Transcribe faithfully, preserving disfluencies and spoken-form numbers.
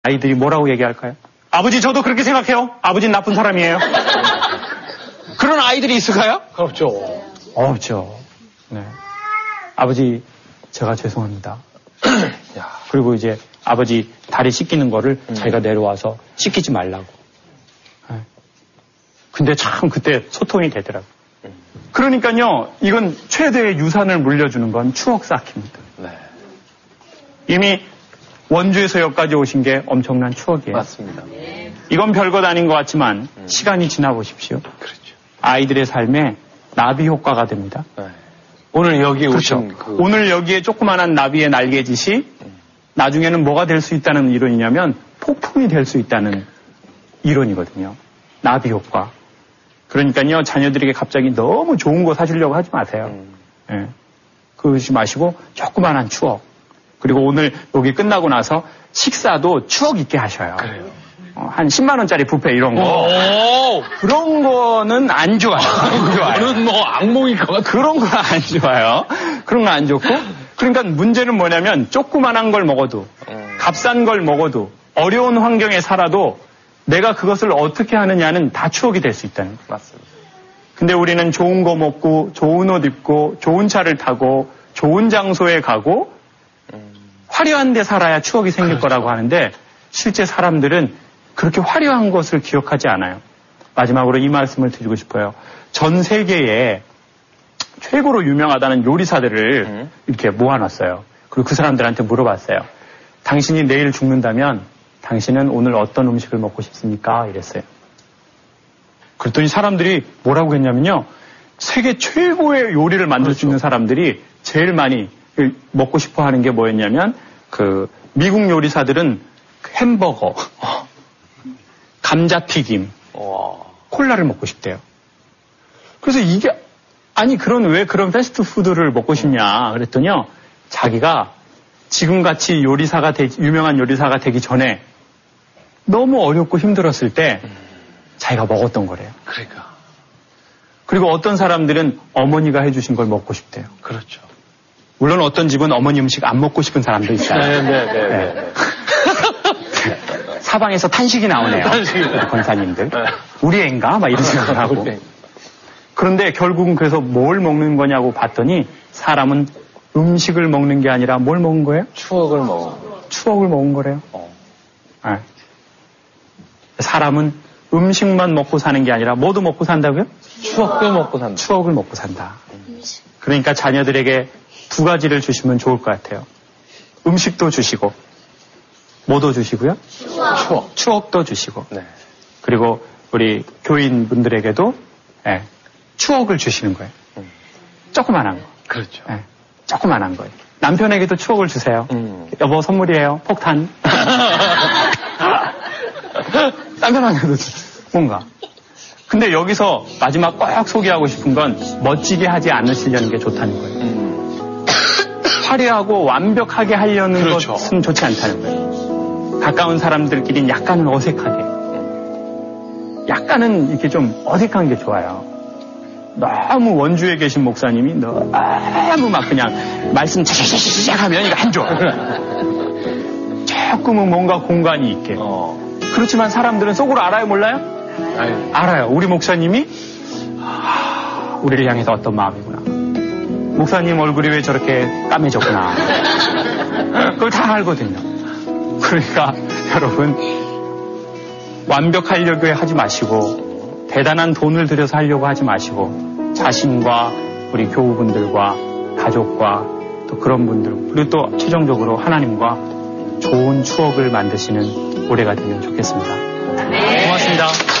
아이들이 뭐라고 얘기할까요? 아버지, 저도 그렇게 생각해요. 아버지는 나쁜 사람이에요. 그런 아이들이 있을까요? 없죠. 없죠. 네. 아버지, 제가 죄송합니다. 그리고 이제 아버지 다리 씻기는 거를 음. 자기가 내려와서 씻기지 말라고. 네. 근데 참 그때 소통이 되더라고요. 음. 그러니까요, 이건 최대의 유산을 물려주는 건 추억 쌓기입니다. 네. 이미 원주에서 여기까지 오신 게 엄청난 추억이에요. 맞습니다. 이건 별것 아닌 것 같지만 음. 시간이 지나 보십시오. 그렇죠. 아이들의 삶에 나비 효과가 됩니다. 네. 오늘 여기 그렇죠. 오신 그... 오늘 여기에 조그마한 나비의 날개짓이 음. 나중에는 뭐가 될 수 있다는 이론이냐면 폭풍이 될 수 있다는 이론이거든요. 나비 효과. 그러니까요, 자녀들에게 갑자기 너무 좋은 거 사주려고 하지 마세요. 음. 예. 그러지 마시고 조그마한 추억. 그리고 오늘 여기 끝나고 나서 식사도 추억 있게 하셔요. 그래요. 어, 한 십만 원짜리 뷔페 이런 거. 오~ 그런 거는 안 좋아요. 안 좋아요. 그건 뭐 악몽일 것 같아요. 그런 건 안 좋아요. 그런 건 안 좋고. 그러니까 문제는 뭐냐면 조그만한 걸 먹어도 음. 값싼 걸 먹어도 어려운 환경에 살아도 내가 그것을 어떻게 하느냐는 다 추억이 될 수 있다는 거예요. 맞습니다. 근데 우리는 좋은 거 먹고 좋은 옷 입고 좋은 차를 타고 좋은 장소에 가고 음. 화려한 데 살아야 추억이 생길 그렇죠. 거라고 하는데 실제 사람들은 그렇게 화려한 것을 기억하지 않아요. 마지막으로 이 말씀을 드리고 싶어요. 전 세계에 최고로 유명하다는 요리사들을 음. 이렇게 모아놨어요. 그리고 그 사람들한테 물어봤어요. 당신이 내일 죽는다면 당신은 오늘 어떤 음식을 먹고 싶습니까? 이랬어요. 그랬더니 사람들이 뭐라고 했냐면요. 세계 최고의 요리를 만들 그렇죠. 수 있는 사람들이 제일 많이 먹고 싶어 하는 게 뭐였냐면 그 미국 요리사들은 햄버거, 감자튀김, 와. 콜라를 먹고 싶대요. 그래서 이게 아니 그런 왜 그런 패스트푸드를 먹고 싶냐 그랬더니요. 자기가 지금같이 요리사가 되, 유명한 요리사가 되기 전에 너무 어렵고 힘들었을 때 음. 자기가 먹었던 거래요. 그러니까. 그리고 어떤 사람들은 어머니가 해주신 걸 먹고 싶대요. 그렇죠. 물론 어떤 집은 어머니 음식 안 먹고 싶은 사람도 있어요. 네, 네, 네. 네. 네. 사방에서 탄식이 나오네요. 탄식이 권사님들. 네. 우리 애인가? 막 이런 생각을 하고. 그런데 결국은 그래서 뭘 먹는 거냐고 봤더니 사람은 음식을 먹는 게 아니라 뭘 먹은 거예요? 추억을 먹은 추억을 먹은 거래요. 어. 네. 사람은 음식만 먹고 사는 게 아니라 뭐도 먹고 산다고요? 추억도 먹고 산다. 추억을 먹고 산다. 그러니까 자녀들에게 두 가지를 주시면 좋을 것 같아요. 음식도 주시고 뭐도 주시고요? 추억. 추억. 추억도 주시고. 네. 그리고 우리 교인분들에게도 네, 추억을 주시는 거예요. 음. 조그만한 거. 그렇죠. 네, 조그만한 거예요. 남편에게도 추억을 주세요. 음. 여보 선물이에요. 폭탄. 남편한테도 뭔가. 근데 여기서 마지막 꼭 소개하고 싶은 건 멋지게 하지 않으시려는 게 좋다는 거예요. 음. 화려하고 완벽하게 하려는 그렇죠. 것은 좋지 않다는 거예요. 가까운 사람들끼리는 약간은 어색하게. 약간은 이렇게 좀 어색한 게 좋아요. 너무 원주에 계신 목사님이 너무 막 그냥 말씀 차차차차차 하면 이거 안 좋아. 조금은 뭔가 공간이 있게. 어. 그렇지만 사람들은 속으로 알아요, 몰라요? 아유. 알아요. 우리 목사님이 우리를 향해서 어떤 마음이구나. 목사님 얼굴이 왜 저렇게 까매졌구나. 그걸 다 알거든요. 그러니까 여러분 완벽하려고 하지 마시고 대단한 돈을 들여서 하려고 하지 마시고 자신과 우리 교우분들과 가족과 또 그런 분들 그리고 또 최종적으로 하나님과 좋은 추억을 만드시는 올해가 되면 좋겠습니다. 네. 고맙습니다.